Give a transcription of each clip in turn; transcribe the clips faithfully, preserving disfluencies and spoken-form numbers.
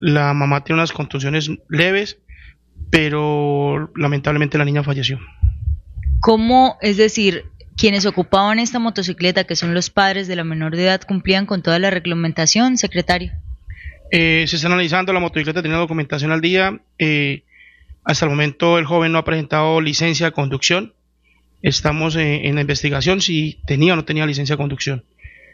La mamá tiene unas contusiones leves, pero lamentablemente la niña falleció. ¿Cómo, es decir, quienes ocupaban esta motocicleta, que son los padres de la menor de edad, cumplían con toda la reglamentación, secretario? Eh, se está analizando, la motocicleta tiene documentación al día. Eh, hasta el momento el joven no ha presentado licencia de conducción. Estamos eh, en la investigación si tenía o no tenía licencia de conducción.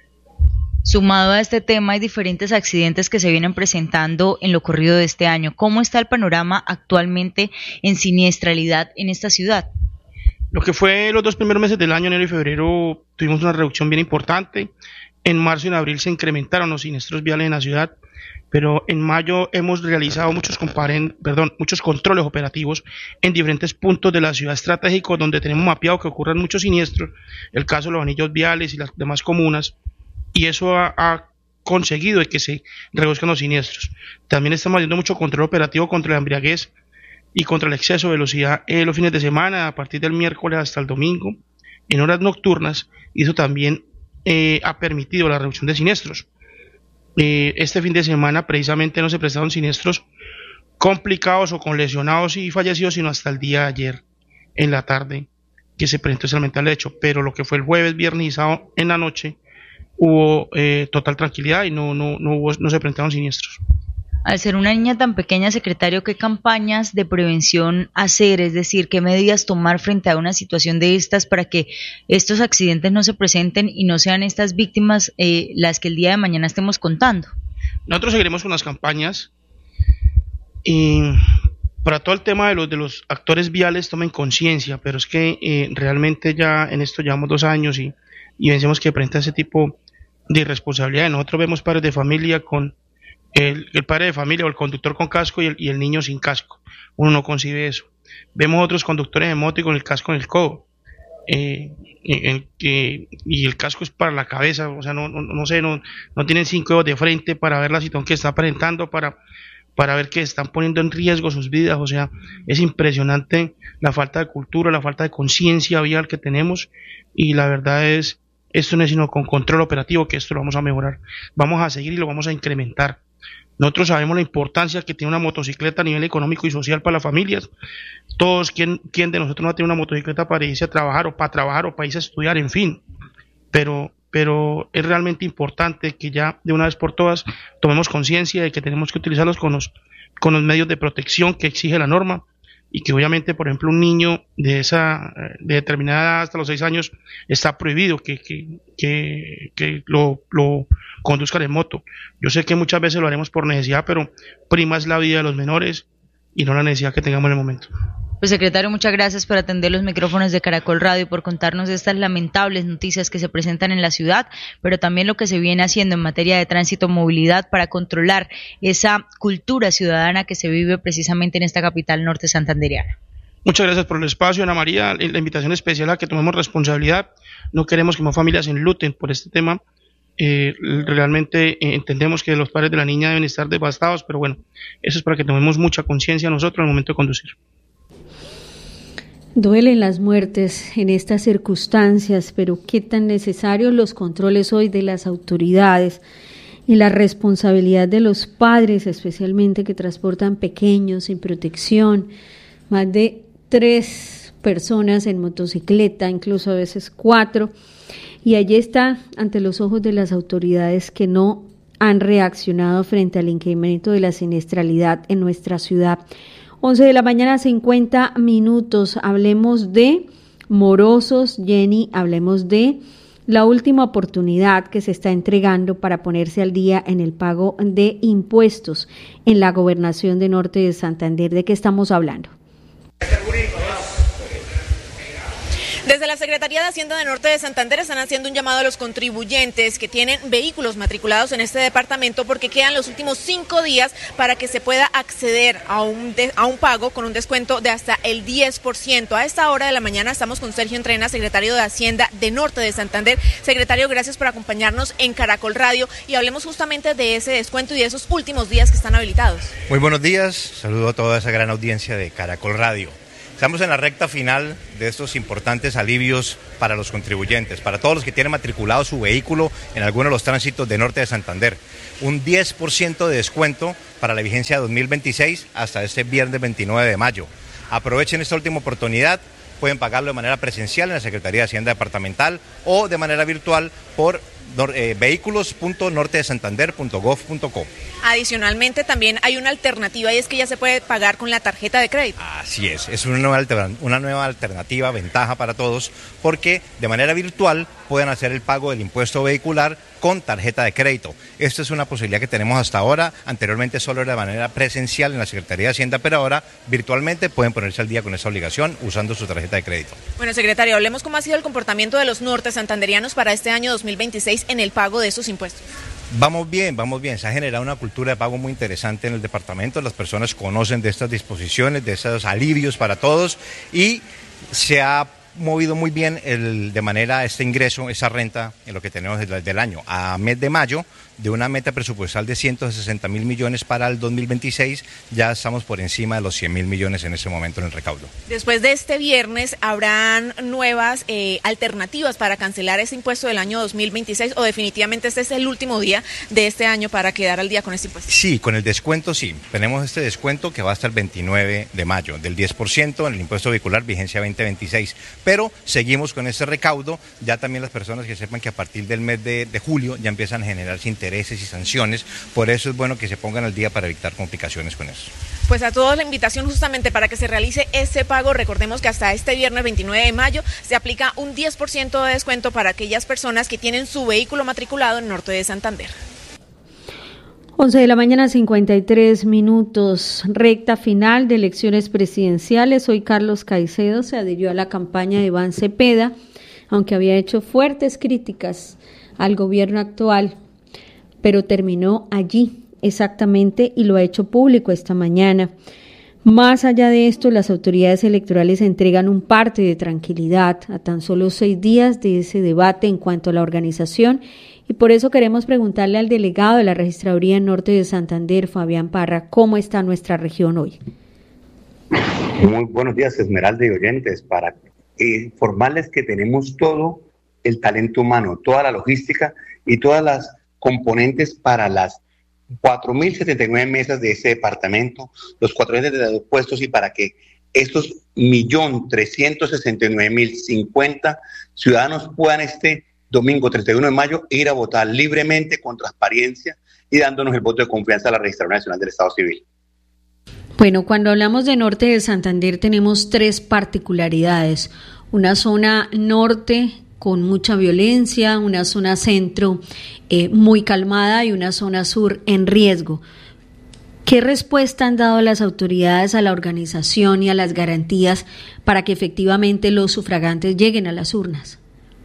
Sumado a este tema, hay diferentes accidentes que se vienen presentando en lo corrido de este año. ¿Cómo está el panorama actualmente en siniestralidad en esta ciudad? Lo que fue los dos primeros meses del año, enero y febrero, tuvimos una reducción bien importante. En marzo y en abril se incrementaron los siniestros viales en la ciudad, pero en mayo hemos realizado muchos, comparen, perdón, muchos controles operativos en diferentes puntos de la ciudad estratégicos donde tenemos mapeado que ocurran muchos siniestros, el caso de los anillos viales y las demás comunas, y eso ha, ha conseguido de que se reduzcan los siniestros. También estamos haciendo mucho control operativo contra la embriaguez y contra el exceso de velocidad eh, los fines de semana, a partir del miércoles hasta el domingo, en horas nocturnas, y eso también eh, ha permitido la reducción de siniestros. Eh, este fin de semana precisamente no se prestaron siniestros complicados o con lesionados y fallecidos, sino hasta el día de ayer, en la tarde, que se presentó ese lamentable hecho, pero lo que fue el jueves, viernes y sábado en la noche, hubo eh, total tranquilidad y no, no, no, hubo, no se presentaron siniestros. Al ser una niña tan pequeña, secretario, ¿qué campañas de prevención hacer? Es decir, ¿qué medidas tomar frente a una situación de estas para que estos accidentes no se presenten y no sean estas víctimas eh, las que el día de mañana estemos contando? Nosotros seguiremos con las campañas y para todo el tema de los, de los actores viales tomen conciencia, pero es que eh, realmente ya en esto llevamos dos años y, y pensemos que frente a ese tipo de irresponsabilidad, nosotros vemos padres de familia con El, el padre de familia o el conductor con casco y el, y el niño sin casco. Uno no concibe eso. Vemos otros conductores de moto y con el casco en el codo. Eh, en, en, y el casco es para la cabeza, o sea, no, no, no sé, no, no tienen cinco dedos de frente para ver la situación que está presentando, para, para ver que están poniendo en riesgo sus vidas. O sea, es impresionante la falta de cultura, la falta de conciencia vial que tenemos, y la verdad es, esto no es sino con control operativo que esto lo vamos a mejorar. Vamos a seguir y lo vamos a incrementar. Nosotros sabemos la importancia que tiene una motocicleta a nivel económico y social para las familias. Todos, ¿quién, quién de nosotros no tiene una motocicleta para irse a trabajar o para trabajar o para irse a estudiar, en fin? Pero, pero es realmente importante que ya de una vez por todas tomemos conciencia de que tenemos que utilizarlos con los, con los medios de protección que exige la norma, y que obviamente, por ejemplo, un niño de esa de determinada edad hasta los seis años está prohibido que, que, que, que lo, lo conduzcan en moto. Yo sé que muchas veces lo haremos por necesidad, pero prima es la vida de los menores y no la necesidad que tengamos en el momento. Pues, secretario, muchas gracias por atender los micrófonos de Caracol Radio y por contarnos de estas lamentables noticias que se presentan en la ciudad, pero también lo que se viene haciendo en materia de tránsito, movilidad, para controlar esa cultura ciudadana que se vive precisamente en esta capital norte santandereana. Muchas gracias por el espacio, Ana María, la invitación especial a que tomemos responsabilidad. No queremos que más familias se enluten por este tema. Eh, realmente eh, entendemos que los padres de la niña deben estar devastados, pero bueno, eso es para que tomemos mucha conciencia nosotros al momento de conducir. Duelen las muertes en estas circunstancias, pero qué tan necesarios los controles hoy de las autoridades y la responsabilidad de los padres, especialmente que transportan pequeños sin protección, más de tres personas en motocicleta, incluso a veces cuatro, y allí está ante los ojos de las autoridades que no han reaccionado frente al incremento de la siniestralidad en nuestra ciudad. once de la mañana, cincuenta minutos. Hablemos de morosos, Jenny, hablemos de la última oportunidad que se está entregando para ponerse al día en el pago de impuestos en la Gobernación de Norte de Santander. ¿De qué estamos hablando? Desde la Secretaría de Hacienda de Norte de Santander están haciendo un llamado a los contribuyentes que tienen vehículos matriculados en este departamento, porque quedan los últimos cinco días para que se pueda acceder a un, de, a un pago con un descuento de hasta el diez por ciento. A esta hora de la mañana estamos con Sergio Entrena, secretario de Hacienda de Norte de Santander. Secretario, gracias por acompañarnos en Caracol Radio y hablemos justamente de ese descuento y de esos últimos días que están habilitados. Muy buenos días, saludo a toda esa gran audiencia de Caracol Radio. Estamos en la recta final de estos importantes alivios para los contribuyentes, para todos los que tienen matriculado su vehículo en alguno de los tránsitos de Norte de Santander. Un diez por ciento de descuento para la vigencia dos mil veintiséis hasta este viernes veintinueve de mayo. Aprovechen esta última oportunidad, pueden pagarlo de manera presencial en la Secretaría de Hacienda Departamental o de manera virtual por eh, vehículos punto norte de santander punto gov punto co. Adicionalmente también hay una alternativa y es que ya se puede pagar con la tarjeta de crédito. Así es, es una nueva, una nueva alternativa, ventaja para todos, porque de manera virtual pueden hacer el pago del impuesto vehicular con tarjeta de crédito. Esta es una posibilidad que tenemos hasta ahora, anteriormente solo era de manera presencial en la Secretaría de Hacienda, pero ahora virtualmente pueden ponerse al día con esa obligación usando su tarjeta de crédito. Bueno, secretario, hablemos cómo ha sido el comportamiento de los norte santanderianos para este año dos mil veintiséis en el pago de esos impuestos. Vamos bien, vamos bien. Se ha generado una cultura de pago muy interesante en el departamento. Las personas conocen de estas disposiciones, de esos alivios para todos y se ha movido muy bien el, de manera este ingreso, esa renta en lo que tenemos desde del año. A mes de mayo, de una meta presupuestal de ciento sesenta mil millones para el dos mil veintiséis, ya estamos por encima de los cien mil millones en ese momento en el recaudo. Después de este viernes, ¿habrán nuevas eh, alternativas para cancelar ese impuesto del año dos mil veintiséis o definitivamente este es el último día de este año para quedar al día con este impuesto? Sí, con el descuento sí. Tenemos este descuento que va hasta el veintinueve de mayo, del diez por ciento en el impuesto vehicular, vigencia veinte veintiséis. Pero seguimos con ese recaudo, ya también las personas que sepan que a partir del mes de, de julio ya empiezan a generarse intereses y sanciones, por eso es bueno que se pongan al día para evitar complicaciones con eso. Pues a todos la invitación justamente para que se realice ese pago. Recordemos que hasta este viernes veintinueve de mayo se aplica un diez por ciento de descuento para aquellas personas que tienen su vehículo matriculado en Norte de Santander. once de la mañana, cincuenta y tres minutos, recta final de elecciones presidenciales. Hoy Carlos Caicedo se adhirió a la campaña de Iván Cepeda, aunque había hecho fuertes críticas al gobierno actual, pero terminó allí exactamente y lo ha hecho público esta mañana. Más allá de esto, las autoridades electorales entregan un parte de tranquilidad a tan solo seis días de ese debate en cuanto a la organización. Y por eso queremos preguntarle al delegado de la Registraduría Norte de Santander, Fabián Parra, ¿cómo está nuestra región hoy? Muy buenos días, Esmeralda y oyentes, para informarles que tenemos todo el talento humano, toda la logística y todas las componentes para las cuatro mil setenta y nueve mesas de ese departamento, los cuatrocientos setenta y dos puestos y para que estos un millón trescientos sesenta y nueve mil cincuenta ciudadanos puedan este domingo treinta y uno de mayo ir a votar libremente, con transparencia y dándonos el voto de confianza a la Registraduría Nacional del Estado Civil. Bueno, cuando hablamos de Norte de Santander tenemos tres particularidades. Una zona norte con mucha violencia, una zona centro eh, muy calmada y una zona sur en riesgo. ¿Qué respuesta han dado las autoridades a la organización y a las garantías para que efectivamente los sufragantes lleguen a las urnas?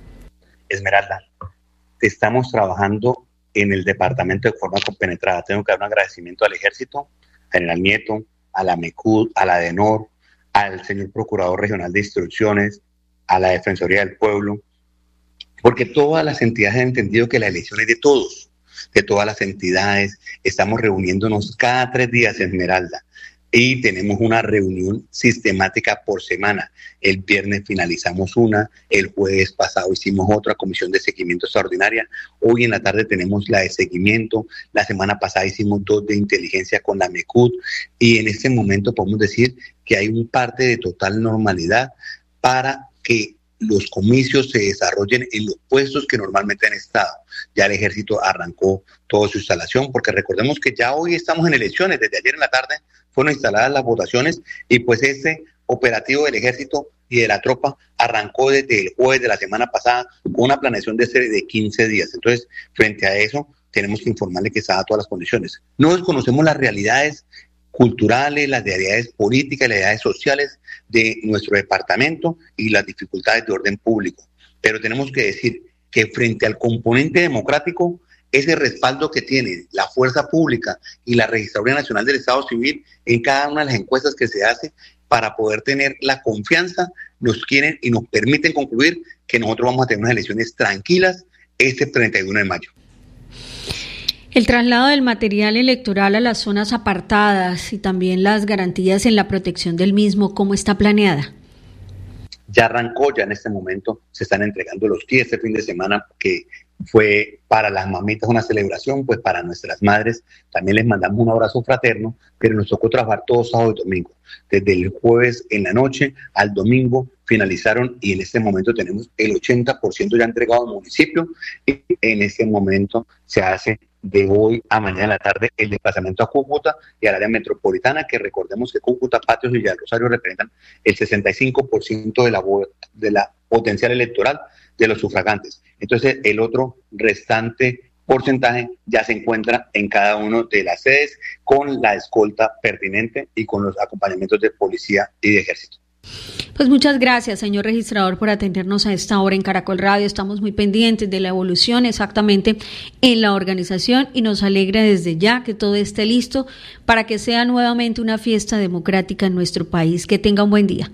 Esmeralda, estamos trabajando en el departamento de forma compenetrada. Tengo que dar un agradecimiento al Ejército, a General Nieto, a la MECUD, a la DENOR, al señor Procurador Regional de Instrucciones, a la Defensoría del Pueblo, porque todas las entidades han entendido que la elección es de todos, de todas las entidades. Estamos reuniéndonos cada tres días, Esmeralda, y tenemos una reunión sistemática por semana. El viernes finalizamos una, el jueves pasado hicimos otra comisión de seguimiento extraordinaria, hoy en la tarde tenemos la de seguimiento, la semana pasada hicimos dos de inteligencia con la MECUD y en este momento podemos decir que hay un parte de total normalidad para que los comicios se desarrollen en los puestos que normalmente han estado. Ya el Ejército arrancó toda su instalación, porque recordemos que ya hoy estamos en elecciones, desde ayer en la tarde fueron instaladas las votaciones y pues ese operativo del Ejército y de la tropa arrancó desde el jueves de la semana pasada con una planeación de serie de quince días. Entonces, frente a eso, tenemos que informarle que está a todas las condiciones. No desconocemos las realidades culturales, las realidades políticas, las realidades sociales de nuestro departamento y las dificultades de orden público. Pero tenemos que decir que frente al componente democrático, ese respaldo que tiene la fuerza pública y la Registraduría Nacional del Estado Civil en cada una de las encuestas que se hace para poder tener la confianza, nos quieren y nos permiten concluir que nosotros vamos a tener unas elecciones tranquilas este treinta y uno de mayo. El traslado del material electoral a las zonas apartadas y también las garantías en la protección del mismo, ¿cómo está planeada? Ya arrancó, ya en este momento se están entregando los kits este fin de semana, que fue para las mamitas una celebración, pues para nuestras madres también les mandamos un abrazo fraterno, pero nos tocó trabajar todos sábado y domingo. Desde el jueves en la noche al domingo finalizaron y en este momento tenemos el ochenta por ciento ya entregado al municipio y en este momento se hace de hoy a mañana en la tarde el desplazamiento a Cúcuta y al área metropolitana, que recordemos que Cúcuta, Patios y Villa Rosario representan el sesenta y cinco por ciento de la, de la potencial electoral de los sufragantes. Entonces el otro restante porcentaje ya se encuentra en cada una de las sedes con la escolta pertinente y con los acompañamientos de policía y de ejército. Pues muchas gracias, señor registrador, por atendernos a esta hora en Caracol Radio. Estamos muy pendientes de la evolución exactamente en la organización y nos alegra desde ya que todo esté listo para que sea nuevamente una fiesta democrática en nuestro país. Que tenga un buen día.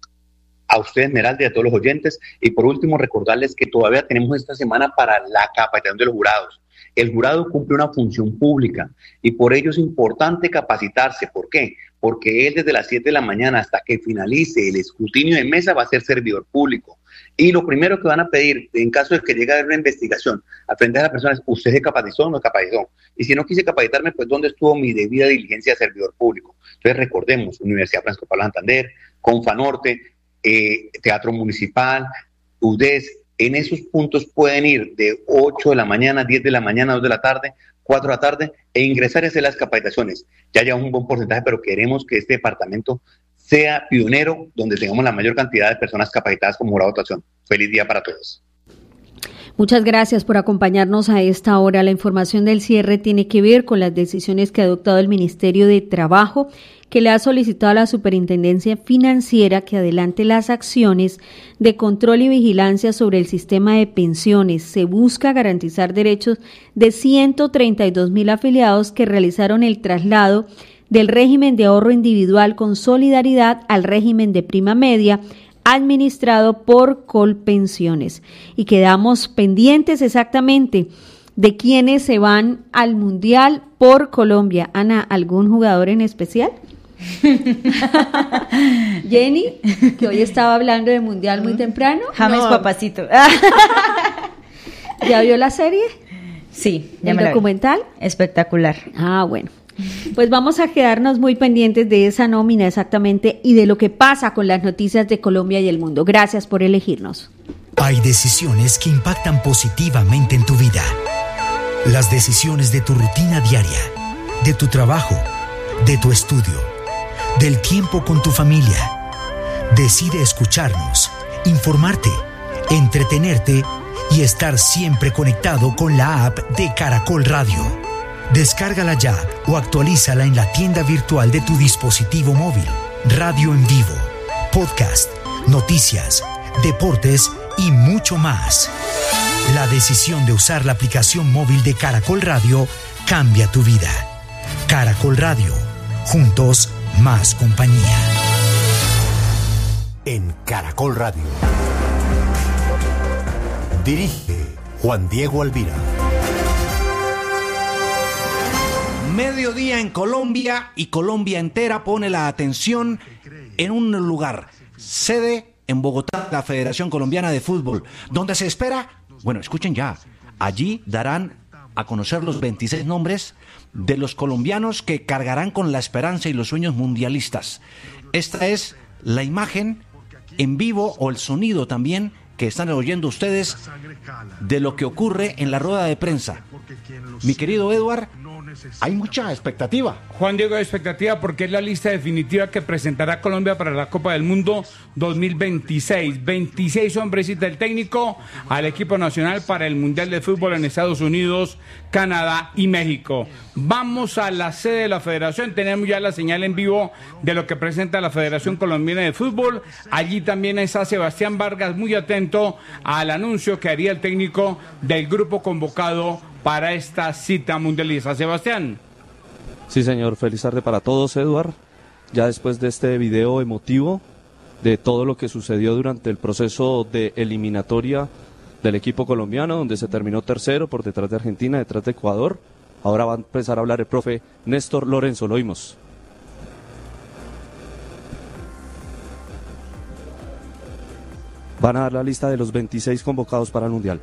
A usted, Esmeralda, y a todos los oyentes. Y por último, recordarles que todavía tenemos esta semana para la capacitación de los jurados. El jurado cumple una función pública y por ello es importante capacitarse. ¿Por qué? Porque él desde las siete de la mañana hasta que finalice el escrutinio de mesa va a ser servidor público. Y lo primero que van a pedir, en caso de que llegue a haber una investigación al frente de la persona, es: ¿usted se capacitó o no capacitó? Y si no quise capacitarme, pues ¿dónde estuvo mi debida diligencia de servidor público? Entonces recordemos, Universidad Francisco Pablo Santander, Confanorte, eh, Teatro Municipal, U D E S. En esos puntos pueden ir de ocho de la mañana, diez de la mañana, dos de la tarde, cuatro de la tarde e ingresar y hacer las capacitaciones. Ya llevamos un buen porcentaje, pero queremos que este departamento sea pionero, donde tengamos la mayor cantidad de personas capacitadas como jurado de votación. Feliz día para todos. Muchas gracias por acompañarnos a esta hora. La información del cierre tiene que ver con las decisiones que ha adoptado el Ministerio de Trabajo, que le ha solicitado a la Superintendencia Financiera que adelante las acciones de control y vigilancia sobre el sistema de pensiones. Se busca garantizar derechos de ciento treinta y dos mil afiliados que realizaron el traslado del régimen de ahorro individual con solidaridad al régimen de prima media administrado por Colpensiones. Y quedamos pendientes exactamente de quiénes se van al Mundial por Colombia. Ana, ¿algún jugador en especial? Jenny, que hoy estaba hablando de Mundial muy temprano. James no. Papacito. ¿Ya vio la serie? Sí, ya ¿El me la vi. documental? Espectacular. Ah, bueno. Pues vamos a quedarnos muy pendientes de esa nómina exactamente y de lo que pasa con las noticias de Colombia y el mundo. Gracias por elegirnos. Hay decisiones que impactan positivamente en tu vida. Las decisiones de tu rutina diaria, de tu trabajo, de tu estudio, del tiempo con tu familia. Decide escucharnos, informarte, entretenerte y estar siempre conectado con la app de Caracol Radio. Descárgala ya o actualízala en la tienda virtual de tu dispositivo móvil. Radio en vivo, podcast, noticias, deportes y mucho más. La decisión de usar la aplicación móvil de Caracol Radio cambia tu vida. Caracol Radio, juntos más compañía. En Caracol Radio. Dirige Juan Diego Alvira. Mediodía en Colombia y Colombia entera pone la atención en un lugar, sede en Bogotá, la Federación Colombiana de Fútbol, donde se espera, bueno, escuchen ya, allí darán a conocer los veintiséis nombres de los colombianos que cargarán con la esperanza y los sueños mundialistas. Esta es la imagen en vivo o el sonido también que están oyendo ustedes de lo que ocurre en la rueda de prensa. Mi querido Edward, hay mucha expectativa. Juan Diego, hay expectativa porque es la lista definitiva que presentará Colombia para la Copa del Mundo dos mil veintiséis. veintiséis hombres y del técnico al equipo nacional para el Mundial de Fútbol en Estados Unidos, Canadá y México. Vamos a la sede de la Federación. Tenemos ya la señal en vivo de lo que presenta la Federación Colombiana de Fútbol. Allí también está Sebastián Vargas, muy atento al anuncio que haría el técnico del grupo convocado para esta cita mundialista. Sebastián. Sí, señor, feliz tarde para todos, Eduard. Ya después de este video emotivo de todo lo que sucedió durante el proceso de eliminatoria del equipo colombiano, donde se terminó tercero por detrás de Argentina, detrás de Ecuador, Ahora va a empezar a hablar el profe Néstor Lorenzo, lo oímos. Van a dar la lista de los veintiséis convocados para el Mundial.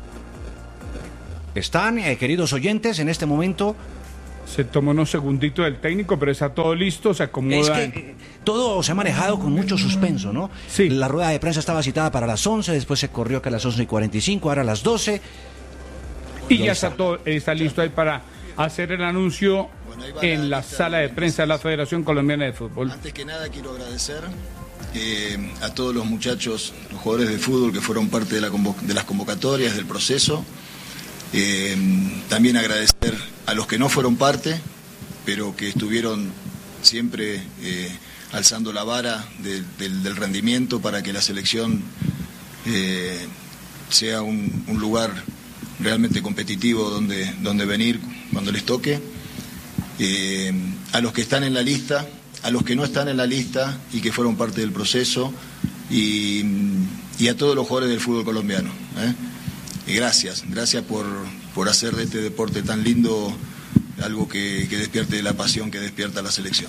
Están, eh, queridos oyentes, en este momento... Se tomó unos segunditos del técnico, pero está todo listo, se acomoda. Es que eh, todo se ha manejado con mucho suspenso, ¿no? Sí. La rueda de prensa estaba citada para las once, después se corrió que a las once y cuarenta y cinco, ahora a las doce. Y ya está, todo, está listo ahí para hacer el anuncio en la sala de prensa de la Federación Colombiana de Fútbol. Antes que nada quiero agradecer eh, a todos los muchachos, los jugadores de fútbol que fueron parte de, la convo- de las convocatorias, del proceso. Eh, también agradecer a los que no fueron parte, pero que estuvieron siempre eh, alzando la vara de, de, del rendimiento para que la selección eh, sea un, un lugar realmente competitivo donde, donde venir cuando les toque. Eh, a los que están en la lista, a los que no están en la lista y que fueron parte del proceso, y, y a todos los jugadores del fútbol colombiano. ¿eh? Y gracias, gracias por, por hacer de este deporte tan lindo algo que, que despierte la pasión que despierta la selección.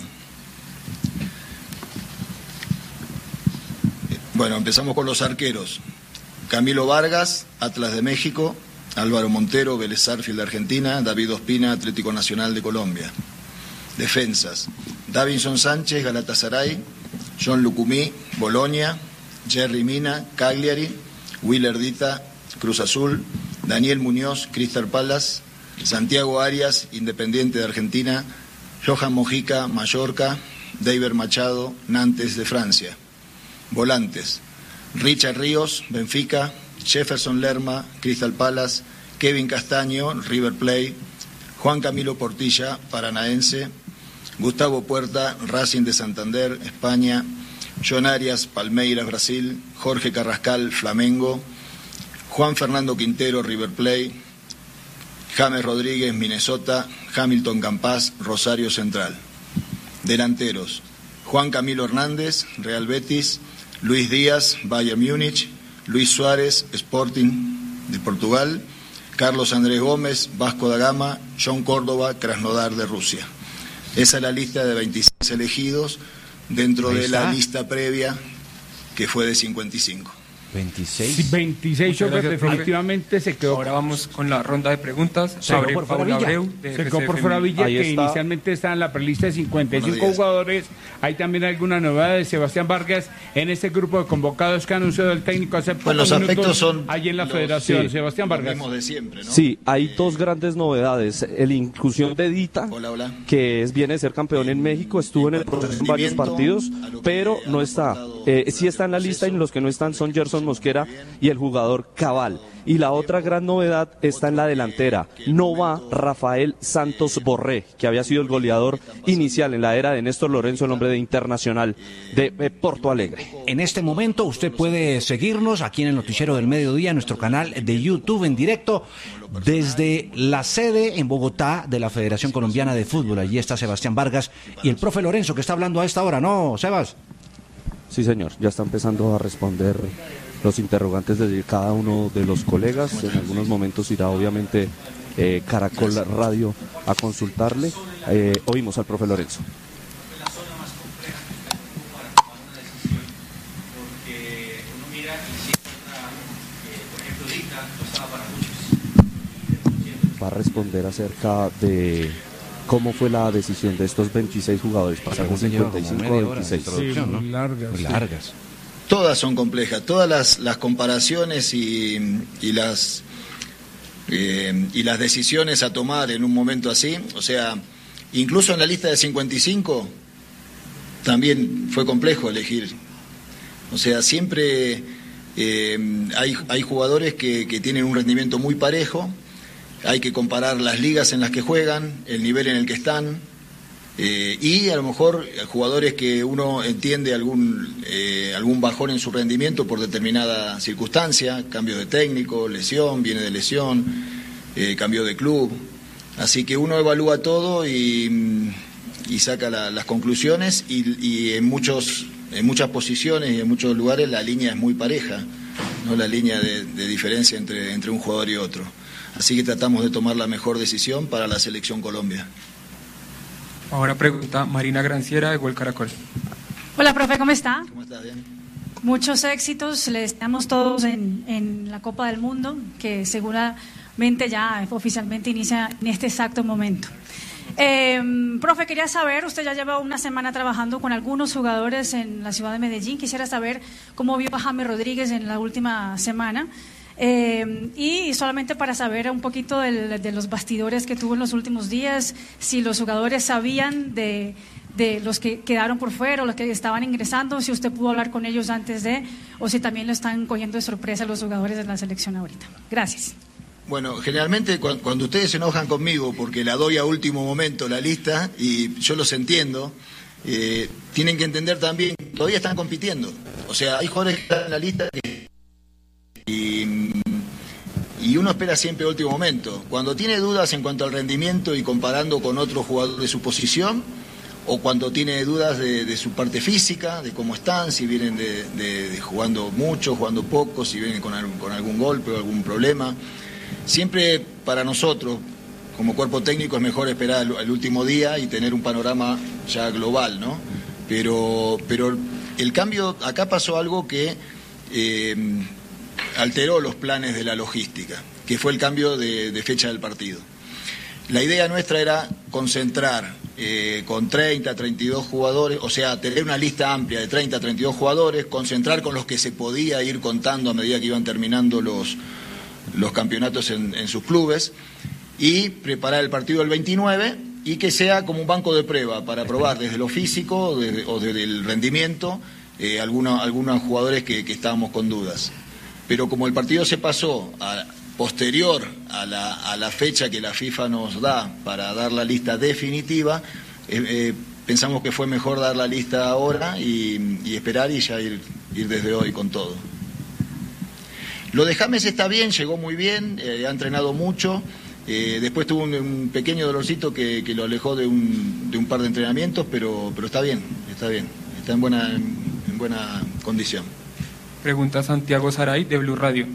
Bueno, empezamos con los arqueros. Camilo Vargas, Atlas de México; Álvaro Montero, Vélez Sarsfield de Argentina; David Ospina, Atlético Nacional de Colombia. Defensas: Davinson Sánchez, Galatasaray; John Lucumí, Bolonia; Jerry Mina, Cagliari; Willer Dita, Cruz Azul; Daniel Muñoz, Crystal Palace; Santiago Arias, Independiente de Argentina; Johan Mojica, Mallorca; David Machado, Nantes de Francia. Volantes: Richard Ríos, Benfica; Jefferson Lerma, Crystal Palace; Kevin Castaño, River Plate; Juan Camilo Portilla, Paranaense; Gustavo Puerta, Racing de Santander, España; John Arias, Palmeiras, Brasil; Jorge Carrascal, Flamengo; Juan Fernando Quintero, River Plate; James Rodríguez, Minnesota; Hamilton Campas, Rosario Central. Delanteros: Juan Camilo Hernández, Real Betis; Luis Díaz, Bayern Múnich; Luis Suárez, Sporting de Portugal; Carlos Andrés Gómez, Vasco da Gama; John Córdoba, Krasnodar de Rusia. Esa es la lista de veintiséis elegidos dentro de la lista previa, que fue de cincuenta y cinco. veintiséis. veintiséis hombres definitivamente se quedó. Ahora vamos con la ronda de preguntas. Se quedó por fuera Villa. Se quedó por fuera Villa, que está. Inicialmente está en la prelista de cincuenta y cinco jugadores. Hay también alguna novedad de Sebastián Vargas en este grupo de convocados que ha anunciado el técnico hace pocos Pues los aspectos son allí en la los, Federación. Sí, Sebastián Vargas. De siempre, ¿no? Sí, hay dos grandes novedades. La inclusión de Dita, hola, hola. que es, viene de ser campeón en México, estuvo en el proceso en varios partidos, pero no está. Eh, sí está en la lista, y los que no están son Gerson Mosquera y el jugador Cabal. Y la otra gran novedad está en la delantera. No va Rafael Santos Borré, que había sido el goleador inicial en la era de Néstor Lorenzo, el hombre de Internacional de eh, Porto Alegre. En este momento usted puede seguirnos aquí en el Noticiero del Mediodía, en nuestro canal de YouTube en directo, desde la sede en Bogotá de la Federación Colombiana de Fútbol. Allí está Sebastián Vargas y el profe Lorenzo, que está hablando a esta hora, ¿no, Sebas? Sí, señor, ya está empezando a responder los interrogantes de cada uno de los colegas. En algunos momentos irá obviamente eh, Caracol Radio a consultarle. Eh, oímos al profe Lorenzo. Va a responder acerca de cómo fue la decisión de estos veintiséis jugadores. Pasaron de cincuenta y cinco a veintiséis. Sí, muy largas. Muy sí. largas. Todas son complejas, todas las, las comparaciones y, y las eh, y las decisiones a tomar en un momento así, o sea, incluso en la lista de cincuenta y cinco también fue complejo elegir. O sea, siempre eh, hay, hay jugadores que, que tienen un rendimiento muy parejo, hay que comparar las ligas en las que juegan, el nivel en el que están. Eh, y a lo mejor jugadores que uno entiende algún eh, algún bajón en su rendimiento por determinada circunstancia, cambio de técnico, lesión, viene de lesión, eh, cambio de club, así que uno evalúa todo y, y saca la, las conclusiones y, y en muchos en muchas posiciones y en muchos lugares la línea es muy pareja, no la línea de, de diferencia entre entre un jugador y otro. Así que tratamos de tomar la mejor decisión para la selección Colombia. Ahora pregunta Marina Granciera de Gol Caracol. Hola, profe, ¿cómo está? ¿Cómo estás? Bien. Muchos éxitos, le deseamos todos en, en la Copa del Mundo, que seguramente ya oficialmente inicia en este exacto momento. Eh, profe, quería saber, usted ya lleva una semana trabajando con algunos jugadores en la ciudad de Medellín, quisiera saber cómo vio a James Rodríguez en la última semana. Eh, y solamente para saber un poquito del, de los bastidores que tuvo en los últimos días, si los jugadores sabían de, de los que quedaron por fuera o los que estaban ingresando, si usted pudo hablar con ellos antes de, o si también lo están cogiendo de sorpresa los jugadores de la selección ahorita. Gracias. Bueno, generalmente cuando, cuando ustedes se enojan conmigo porque la doy a último momento la lista, y yo los entiendo, eh, tienen que entender también que todavía están compitiendo. O sea, hay jugadores que están en la lista que Y, y uno espera siempre el último momento. Cuando tiene dudas en cuanto al rendimiento y comparando con otros jugadores de su posición, o cuando tiene dudas de, de su parte física, de cómo están, si vienen de, de, de jugando mucho, jugando poco, si vienen con, algún, con algún golpe o algún problema. Siempre para nosotros, como cuerpo técnico, es mejor esperar el, el último día y tener un panorama ya global, ¿no? Pero, pero el cambio, acá pasó algo que Eh, alteró los planes de la logística, que fue el cambio de, de fecha del partido. La idea nuestra era concentrar eh, con treinta, treinta y dos jugadores, o sea, tener una lista amplia de treinta, treinta y dos jugadores, concentrar con los que se podía ir contando a medida que iban terminando los, los campeonatos en, en sus clubes, y preparar el partido del veintinueve y que sea como un banco de prueba para probar desde lo físico desde, o desde el rendimiento eh, algunos, algunos jugadores que, que estábamos con dudas. Pero como el partido se pasó a, posterior a la, a la fecha que la FIFA nos da para dar la lista definitiva, eh, eh, pensamos que fue mejor dar la lista ahora y, y esperar y ya ir, ir desde hoy con todo. Lo de James está bien, llegó muy bien, eh, ha entrenado mucho, eh, después tuvo un, un pequeño dolorcito que, que lo alejó de un, de un par de entrenamientos, pero, pero está bien, está bien, está en buena, en, en buena condición. Pregunta Santiago Saray de Blue Radio.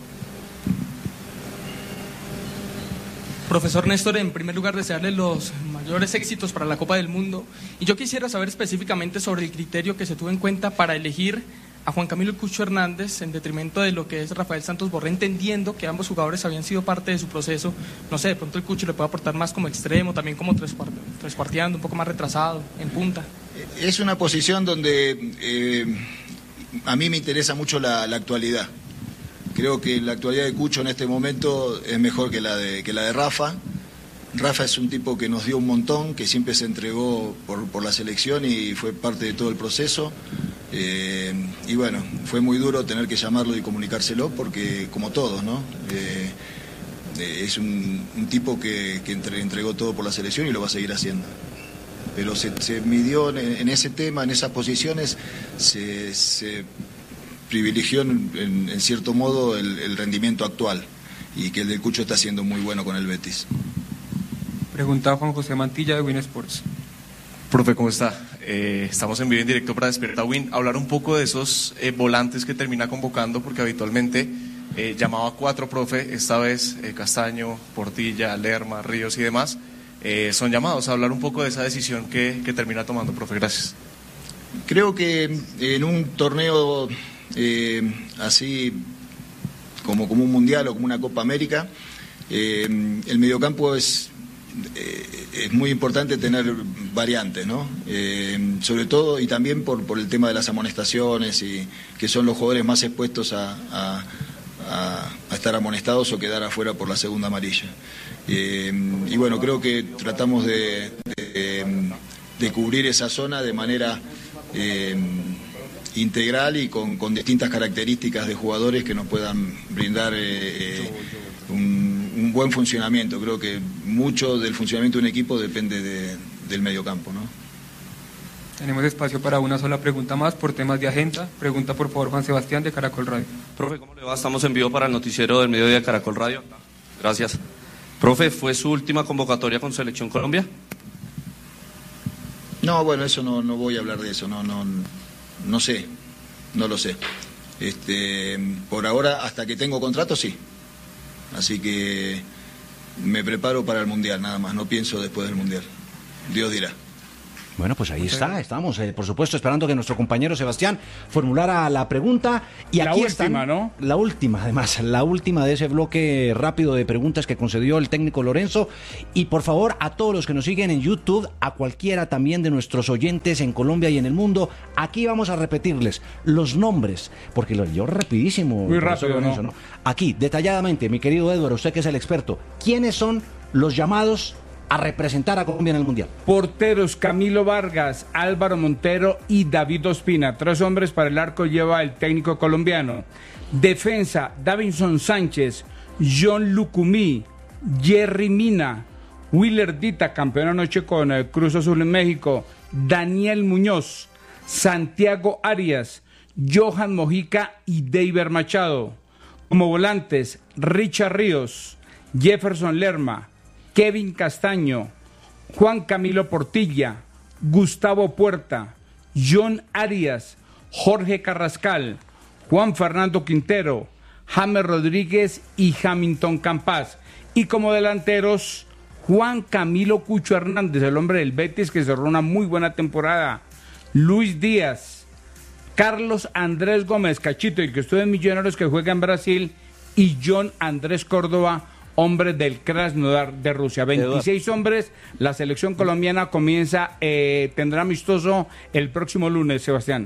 Profesor Néstor, en primer lugar desearle los mayores éxitos para la Copa del Mundo, y yo quisiera saber específicamente sobre el criterio que se tuvo en cuenta para elegir a Juan Camilo Cucho Hernández en detrimento de lo que es Rafael Santos Borré, entendiendo que ambos jugadores habían sido parte de su proceso. No sé, de pronto el Cucho le puede aportar más como extremo, también como trescuarteando, un poco más retrasado, en punta. Es una posición donde eh, a mí me interesa mucho la, la actualidad. Creo que la actualidad de Cucho en este momento es mejor que la de, que la de Rafa. Rafa es un tipo que nos dio un montón, que siempre se entregó por, por la selección y fue parte de todo el proceso. Eh, y bueno, fue muy duro tener que llamarlo y comunicárselo porque, como todos, ¿no? Eh, eh, es un, un tipo que, que entre, entregó todo por la selección y lo va a seguir haciendo. Pero se, se midió en, en ese tema, en esas posiciones, se, se privilegió en, en, en cierto modo el, el rendimiento actual, y que el del Cucho está siendo muy bueno con el Betis. Pregunta Juan José Mantilla de Win Sports. Profe, ¿cómo está? Eh, estamos en vivo en directo para Despierta Win. Hablar un poco de esos eh, volantes que termina convocando, porque habitualmente eh, llamaba a cuatro, profe, esta vez eh, Castaño, Portilla, Lerma, Ríos y demás. Eh, son llamados a hablar un poco de esa decisión que, que termina tomando, profe. Gracias. Creo que en un torneo eh, así como, como un Mundial o como una Copa América, eh, el mediocampo es, eh, es muy importante tener variantes, ¿no? Eh, sobre todo y también por, por el tema de las amonestaciones, y que son los jugadores más expuestos a, a, a, a estar amonestados o quedar afuera por la segunda amarilla. Eh, y bueno, creo que tratamos de, de, de cubrir esa zona de manera eh, integral y con, con distintas características de jugadores que nos puedan brindar eh, un, un buen funcionamiento. Creo que mucho del funcionamiento de un equipo depende de, del mediocampo, ¿no? Tenemos espacio para una sola pregunta más por temas de agenda. Pregunta por favor Juan Sebastián de Caracol Radio. Profe, ¿cómo le va? Estamos en vivo para el noticiero del mediodía de Caracol Radio. Gracias. Profe, ¿fue su última convocatoria con Selección Colombia? No, bueno, eso no, no voy a hablar de eso, no, no, no sé, no lo sé. Este, por ahora, hasta que tengo contrato, sí. Así que me preparo para el Mundial, nada más, no pienso después del Mundial. Dios dirá. Bueno, pues ahí está, estamos, eh, por supuesto, esperando que nuestro compañero Sebastián formulara la pregunta. Y la aquí última, están, ¿no? La última, además, la última de ese bloque rápido de preguntas que concedió el técnico Lorenzo. Y por favor, a todos los que nos siguen en YouTube, a cualquiera también de nuestros oyentes en Colombia y en el mundo, aquí vamos a repetirles los nombres, porque lo yo rapidísimo. Muy rápido, Lorenzo, ¿no? ¿no? Aquí, detalladamente, mi querido Edward, usted que es el experto, ¿quiénes son los llamados a representar a Colombia en el Mundial? Porteros: Camilo Vargas, Álvaro Montero y David Ospina. Tres hombres para el arco lleva el técnico colombiano. Defensa: Davinson Sánchez, John Lucumí, Jerry Mina, Willer Dita, campeón anoche con el Cruz Azul en México, Daniel Muñoz, Santiago Arias, Johan Mojica y Deiber Machado. Como volantes: Richard Ríos, Jefferson Lerma, Kevin Castaño, Juan Camilo Portilla, Gustavo Puerta, John Arias, Jorge Carrascal, Juan Fernando Quintero, James Rodríguez y Hamilton Campas. Y como delanteros, Juan Camilo Cucho Hernández, el hombre del Betis que cerró una muy buena temporada, Luis Díaz, Carlos Andrés Gómez Cachito, el que estuvo en Millonarios que juega en Brasil, y John Andrés Córdoba, hombre del Krasnodar de Rusia. veintiséis hombres. La selección colombiana comienza, eh, tendrá amistoso el próximo lunes, Sebastián.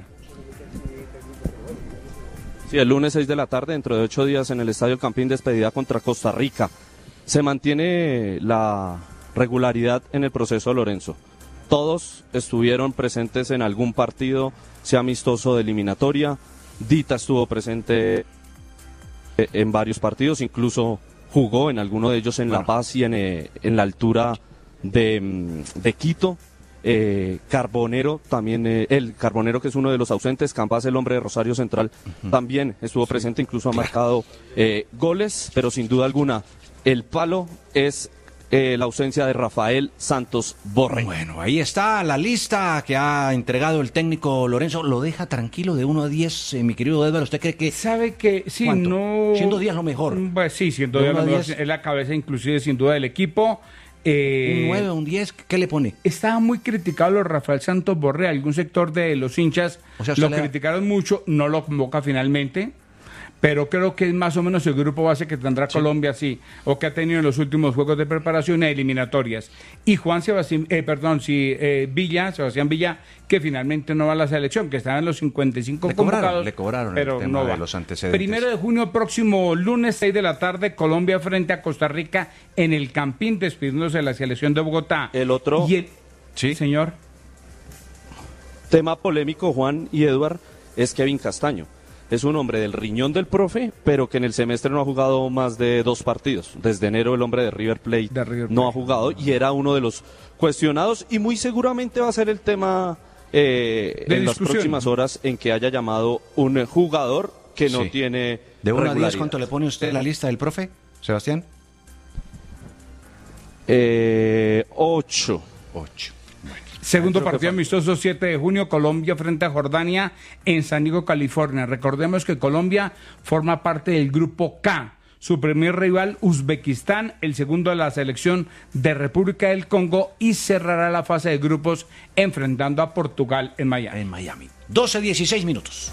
Sí, el lunes seis de la tarde, dentro de ocho días en el Estadio Campín, despedida contra Costa Rica. Se mantiene la regularidad en el proceso de Lorenzo. Todos estuvieron presentes en algún partido, sea amistoso de eliminatoria. Dita estuvo presente en varios partidos, incluso jugó en alguno de ellos en bueno. La Paz y en, eh, en la altura de, de Quito. Eh, Carbonero también, eh, el Carbonero que es uno de los ausentes, Campas, el hombre de Rosario Central, uh-huh. también estuvo sí. presente, incluso ha marcado eh, goles, pero sin duda alguna el palo es eh, la ausencia de Rafael Santos Borré. Bueno, ahí está la lista que ha entregado el técnico Lorenzo. ¿Lo deja tranquilo de uno a diez, eh, mi querido Edward? ¿Usted cree que...? ¿Sabe que sí, ¿cuánto? no...? Siendo diez lo mejor. Pues sí, siendo diez lo mejor. Es la cabeza inclusive sin duda del equipo. Eh, un nueve, un diez, ¿qué le pone? Estaba muy criticado los Rafael Santos Borré. Algún sector de los hinchas o sea, lo le... criticaron mucho, no lo convoca finalmente. Pero creo que es más o menos el grupo base que tendrá sí. Colombia, sí, o que ha tenido en los últimos juegos de preparación e eliminatorias. Y Juan Sebastián, eh, perdón, sí, eh, Villa, Sebastián Villa, que finalmente no va a la selección, que estaba en los cincuenta y cinco le convocados. Cobraron, le cobraron pero el tema no va. de los antecedentes. Primero de junio, próximo lunes, seis de la tarde, Colombia frente a Costa Rica en el Campín, despidiéndose de la selección de Bogotá. El otro... Y el... Sí. Señor. Tema polémico, Juan y Edward, es Kevin Castaño. Es un hombre del riñón del profe, pero que en el semestre no ha jugado más de dos partidos. Desde enero el hombre de River Plate, de River Plate. no ha jugado y era uno de los cuestionados y muy seguramente va a ser el tema eh, en las próximas horas en que haya llamado un jugador que no sí. tiene de uno a diez, ¿cuánto le pone usted la lista del profe, Sebastián? Eh, ocho. Ocho. Segundo partido amistoso, siete de junio, Colombia frente a Jordania en San Diego, California. Recordemos que Colombia forma parte del grupo K. Su primer rival, Uzbekistán, el segundo de la selección de República del Congo y cerrará la fase de grupos enfrentando a Portugal en Miami. En Miami. doce dieciséis minutos.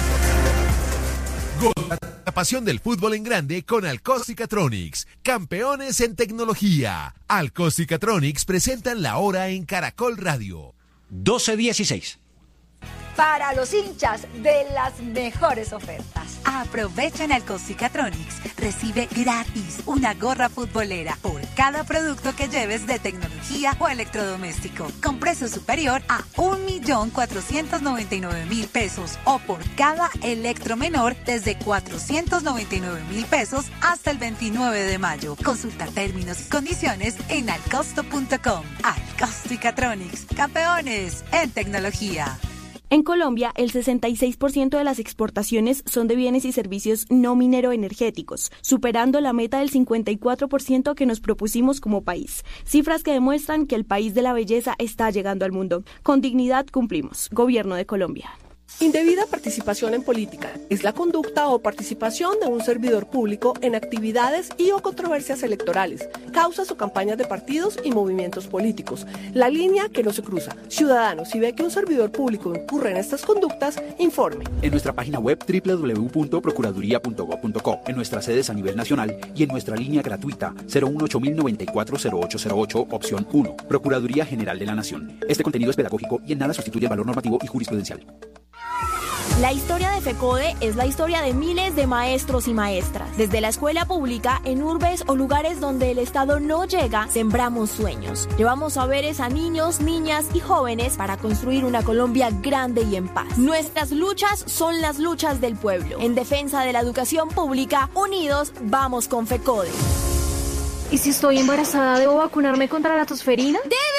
La pasión del fútbol en grande con Alcos y Catronics, campeones en tecnología. Alcos y Catronics presentan la hora en Caracol Radio. doce dieciséis. Para los hinchas de las mejores ofertas. Aprovecha en Alcos y Catronics. Recibe gratis una gorra futbolera por cada producto que lleves de tecnología o electrodoméstico, con precio superior a un millón cuatrocientos noventa y nueve mil pesos, o por cada electro menor desde cuatrocientos noventa y nueve mil pesos hasta el veintinueve de mayo. Consulta términos y condiciones en alcosto punto com. Alcosto y Catronics, campeones en tecnología. En Colombia, el sesenta y seis por ciento de las exportaciones son de bienes y servicios no mineroenergéticos, superando la meta del cincuenta y cuatro por ciento que nos propusimos como país. Cifras que demuestran que el país de la belleza está llegando al mundo. Con dignidad cumplimos. Gobierno de Colombia. Indebida participación en política es la conducta o participación de un servidor público en actividades y o controversias electorales, causas o campañas de partidos y movimientos políticos. La línea que no se cruza. Ciudadanos, si ve que un servidor público incurre en estas conductas, informe. En nuestra página web doble u doble u doble u punto procuraduría punto gob punto co, en nuestras sedes a nivel nacional y en nuestra línea gratuita cero uno ocho mil noventa y cuatro cero ocho cero ocho, opción uno. Procuraduría General de la Nación. Este contenido es pedagógico y en nada sustituye el valor normativo y jurisprudencial. La historia de FECODE es la historia de miles de maestros y maestras. Desde la escuela pública, en urbes o lugares donde el Estado no llega, sembramos sueños. Llevamos saberes a niños, niñas y jóvenes para construir una Colombia grande y en paz. Nuestras luchas son las luchas del pueblo. En defensa de la educación pública, unidos, vamos con FECODE. ¿Y si estoy embarazada, debo vacunarme contra la tosferina? ¡Debe!